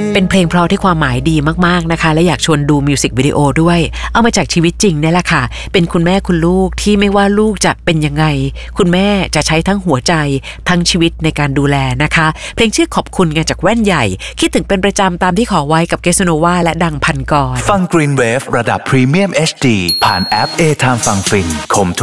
เป็นเพลงเพราะที่ความหมายดีมากๆนะคะและอยากชวนดูมิวสิกวิดีโอด้วยเอามาจากชีวิตจริงนี่แหละค่ะเป็นคุณแม่คุณลูกที่ไม่ว่าลูกจะเป็นยังไงคุณแม่จะใช้ทั้งหัวใจทั้งชีวิตในการดูแลนะคะเพลงชื่อขอบคุณกันจากแว่นใหญ่คิดถึงเป็นประจำตามที่ขอไว้กับเกสโนวาและดังพันกรฟัง Green Wave ระดับ Premium HD ผ่านแอป A Time ฟังฟินคม